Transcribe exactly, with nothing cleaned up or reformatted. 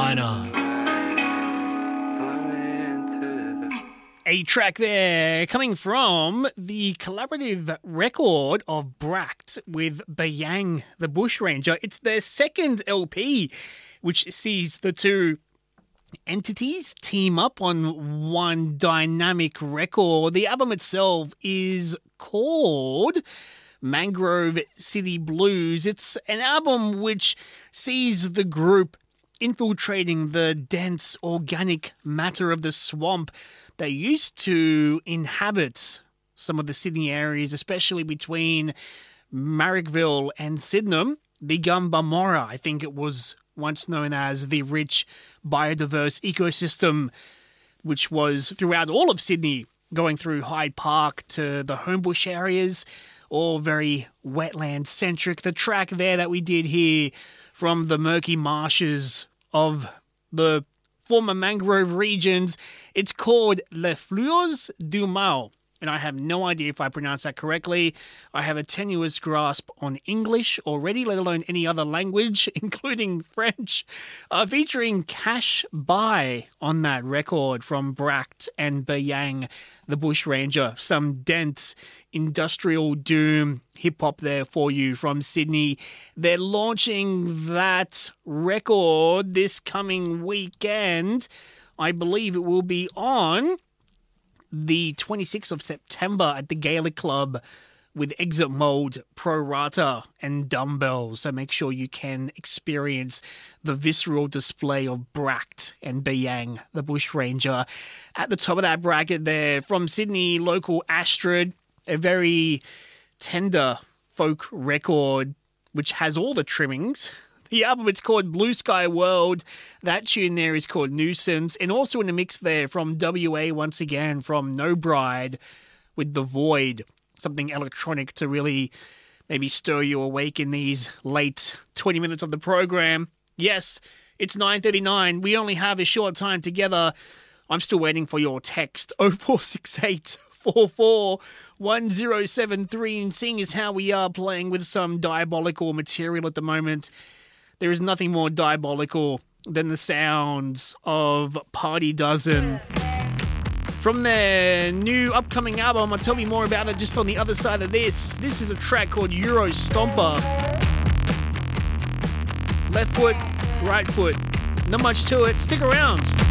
Liner. A track there coming from the collaborative record of Bract with Bayang the Bushranger. It's their second L P, which sees the two entities team up on one dynamic record. The album itself is called Mangrove City Blues. It's an album which sees the group infiltrating the dense organic matter of the swamp that used to inhabit some of the Sydney areas, especially between Marrickville and Sydenham. The Gumbarrmorra, I think it was once known as the rich biodiverse ecosystem, which was throughout all of Sydney, going through Hyde Park to the Homebush areas, all very wetland-centric. The track there that we did here from the murky marshes of the former mangrove regions, it's called Les Fleurs du Mal, and I have no idea if I pronounced that correctly. I have a tenuous grasp on English already, let alone any other language, including French, uh, featuring Cash By on that record from Bract and Bayang the Bushranger. Some dense industrial doom hip-hop there for you from Sydney. They're launching that record this coming weekend. I believe it will be on the twenty-sixth of September at the Gaelic Club with Exit Mode, Pro Rata, and Dumbbells. So make sure you can experience the visceral display of Bract and Bayang, the Bushranger. At the top of that bracket there, from Sydney, local Astrid, a very tender folk record which has all the trimmings. The album, it's called Blue Sky World. That tune there is called Nuisance. And also in the mix there from W A once again, from No Bride with The Void. Something electronic to really maybe stir you awake in these late twenty minutes of the program. Yes, it's nine thirty-nine. We only have a short time together. I'm still waiting for your text. oh four six eight, four four one oh seven three. And seeing as how we are playing with some diabolical material at the moment, there is nothing more diabolical than the sounds of Party Dozen. From their new upcoming album, I'll tell you more about it just on the other side of this. This is a track called Euro Stomper. Left foot, right foot. Not much to it. Stick around.